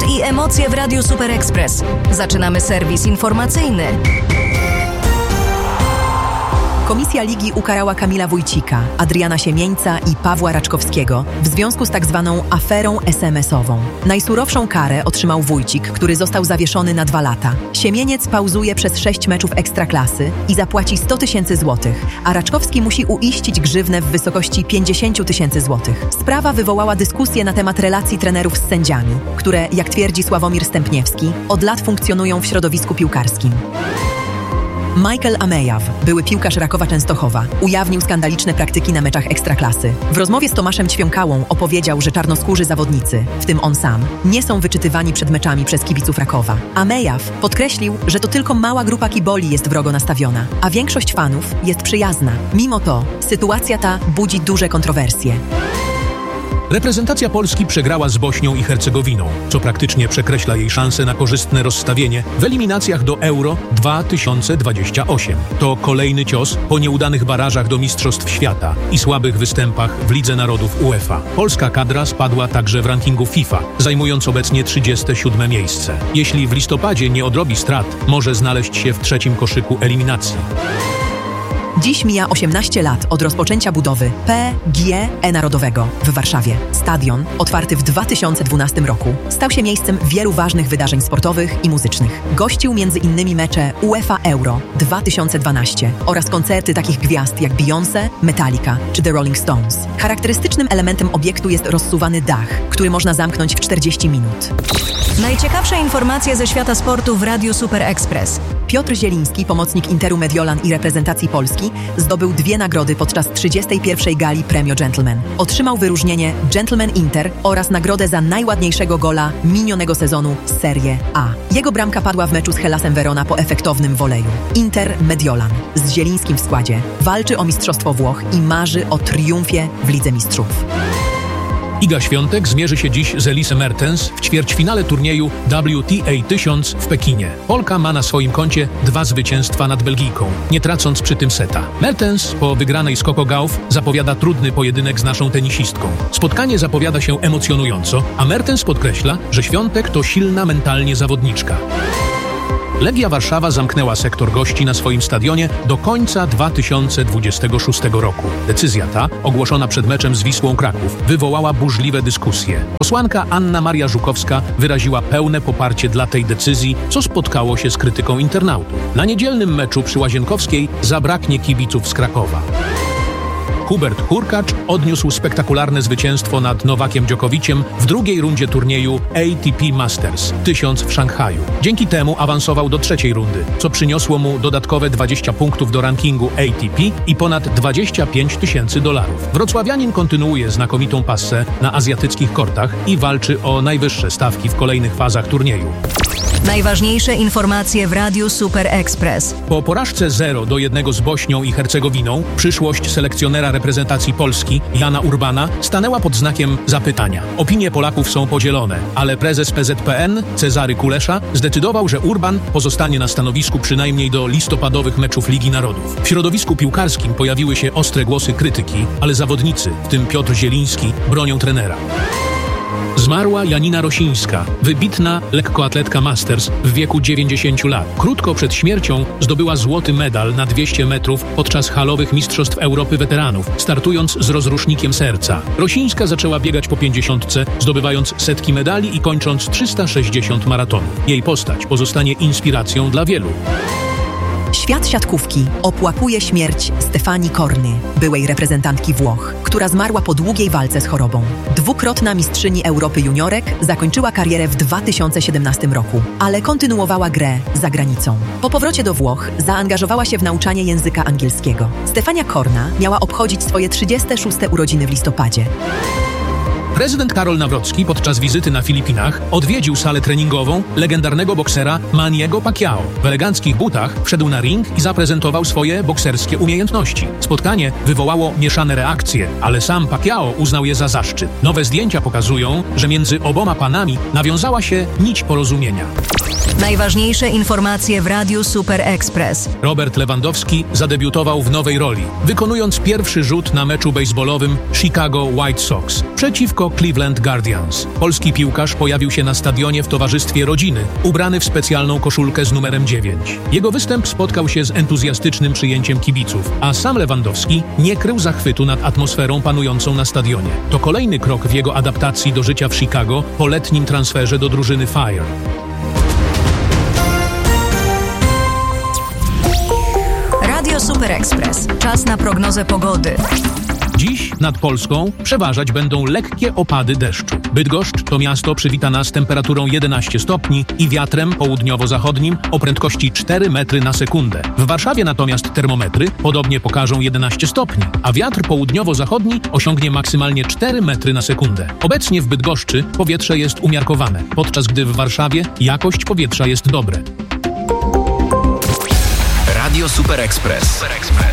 sport i emocje w Radiu Super Express. Zaczynamy serwis informacyjny. Komisja Ligi ukarała Kamila Wójcika, Adriana Siemieńca i Pawła Raczkowskiego w związku z tak zwaną aferą SMS-ową. Najsurowszą karę otrzymał Wójcik, który został zawieszony na 2 lata. Siemieniec pauzuje przez 6 meczów Ekstraklasy i zapłaci 100 000 złotych, a Raczkowski musi uiścić grzywnę w wysokości 50 000 złotych. Sprawa wywołała dyskusję na temat relacji trenerów z sędziami, które, jak twierdzi Sławomir Stępniewski, od lat funkcjonują w środowisku piłkarskim. Michael Amejaw, były piłkarz Rakowa Częstochowa, ujawnił skandaliczne praktyki na meczach Ekstraklasy. W rozmowie z Tomaszem Ćwiąkałą opowiedział, że czarnoskórzy zawodnicy, w tym on sam, nie są wyczytywani przed meczami przez kibiców Rakowa. Amejaw podkreślił, że to tylko mała grupa kiboli jest wrogo nastawiona, a większość fanów jest przyjazna. Mimo to sytuacja ta budzi duże kontrowersje. Reprezentacja Polski przegrała z Bośnią i Hercegowiną, co praktycznie przekreśla jej szanse na korzystne rozstawienie w eliminacjach do Euro 2028. To kolejny cios po nieudanych barażach do Mistrzostw Świata i słabych występach w Lidze Narodów UEFA. Polska kadra spadła także w rankingu FIFA, zajmując obecnie 37. miejsce. Jeśli w listopadzie nie odrobi strat, może znaleźć się w 3. koszyku eliminacji. Dziś mija 18 lat od rozpoczęcia budowy PGE Narodowego w Warszawie. Stadion, otwarty w 2012 roku, stał się miejscem wielu ważnych wydarzeń sportowych i muzycznych. Gościł m.in. mecze UEFA Euro 2012 oraz koncerty takich gwiazd jak Beyoncé, Metallica czy The Rolling Stones. Charakterystycznym elementem obiektu jest rozsuwany dach, który można zamknąć w 40 minut. Najciekawsze informacje ze świata sportu w Radiu Super Express. Piotr Zieliński, pomocnik Interu Mediolan i reprezentacji Polski, zdobył 2 nagrody podczas 31. gali Premio Gentleman. Otrzymał wyróżnienie Gentleman Inter oraz nagrodę za najładniejszego gola minionego sezonu Serie A. Jego bramka padła w meczu z Hellasem Verona po efektownym woleju. Inter Mediolan z Zielińskim w składzie walczy o Mistrzostwo Włoch i marzy o triumfie w Lidze Mistrzów. Iga Świątek zmierzy się dziś z Elise Mertens w ćwierćfinale turnieju WTA 1000 w Pekinie. Polka ma na swoim koncie 2 zwycięstwa nad Belgijką, nie tracąc przy tym seta. Mertens po wygranej z Coco Gauff zapowiada trudny pojedynek z naszą tenisistką. Spotkanie zapowiada się emocjonująco, a Mertens podkreśla, że Świątek to silna mentalnie zawodniczka. Legia Warszawa zamknęła sektor gości na swoim stadionie do końca 2026 roku. Decyzja ta, ogłoszona przed meczem z Wisłą Kraków, wywołała burzliwe dyskusje. Posłanka Anna Maria Żukowska wyraziła pełne poparcie dla tej decyzji, co spotkało się z krytyką internautów. Na niedzielnym meczu przy Łazienkowskiej zabraknie kibiców z Krakowa. Hubert Hurkacz odniósł spektakularne zwycięstwo nad Nowakiem Dżokowiciem w 2. rundzie turnieju ATP Masters 1000 w Szanghaju. Dzięki temu awansował do 3. rundy, co przyniosło mu dodatkowe 20 punktów do rankingu ATP i ponad $25 000. Wrocławianin kontynuuje znakomitą passę na azjatyckich kortach i walczy o najwyższe stawki w kolejnych fazach turnieju. Najważniejsze informacje w Radiu Super Express. Po porażce 0-1 z Bośnią i Hercegowiną przyszłość selekcjonera reprezentacji Polski Jana Urbana stanęła pod znakiem zapytania. Opinie Polaków są podzielone, ale prezes PZPN Cezary Kulesza zdecydował, że Urban pozostanie na stanowisku przynajmniej do listopadowych meczów Ligi Narodów. W środowisku piłkarskim pojawiły się ostre głosy krytyki, ale zawodnicy, w tym Piotr Zieliński, bronią trenera. Zmarła Janina Rosińska, wybitna lekkoatletka Masters w wieku 90 lat. Krótko przed śmiercią zdobyła złoty medal na 200 metrów podczas halowych Mistrzostw Europy Weteranów, startując z rozrusznikiem serca. Rosińska zaczęła biegać po 50, zdobywając setki medali i kończąc 360 maratonów. Jej postać pozostanie inspiracją dla wielu. Świat siatkówki opłakuje śmierć Stefanii Corny, byłej reprezentantki Włoch, która zmarła po długiej walce z chorobą. 2-krotna mistrzyni Europy juniorek zakończyła karierę w 2017 roku, ale kontynuowała grę za granicą. Po powrocie do Włoch zaangażowała się w nauczanie języka angielskiego. Stefania Corna miała obchodzić swoje 36. urodziny w listopadzie. Prezydent Karol Nawrocki podczas wizyty na Filipinach odwiedził salę treningową legendarnego boksera Manniego Pacquiao. W eleganckich butach wszedł na ring i zaprezentował swoje bokserskie umiejętności. Spotkanie wywołało mieszane reakcje, ale sam Pacquiao uznał je za zaszczyt. Nowe zdjęcia pokazują, że między oboma panami nawiązała się nić porozumienia. Najważniejsze informacje w Radiu Super Express. Robert Lewandowski zadebiutował w nowej roli, wykonując pierwszy rzut na meczu bejsbolowym Chicago White Sox przeciwko przeciwko Cleveland Guardians. Polski piłkarz pojawił się na stadionie w towarzystwie rodziny, ubrany w specjalną koszulkę z numerem 9. Jego występ spotkał się z entuzjastycznym przyjęciem kibiców, a sam Lewandowski nie krył zachwytu nad atmosferą panującą na stadionie. To kolejny krok w jego adaptacji do życia w Chicago po letnim transferze do drużyny Fire. Radio Super Express. Czas na prognozę pogody. Dziś nad Polską przeważać będą lekkie opady deszczu. Bydgoszcz to miasto przywita nas temperaturą 11 stopni i wiatrem południowo-zachodnim o prędkości 4 metry na sekundę. W Warszawie natomiast termometry podobnie pokażą 11 stopni, a wiatr południowo-zachodni osiągnie maksymalnie 4 metry na sekundę. Obecnie w Bydgoszczy powietrze jest umiarkowane, podczas gdy w Warszawie jakość powietrza jest dobre. Radio Super Express.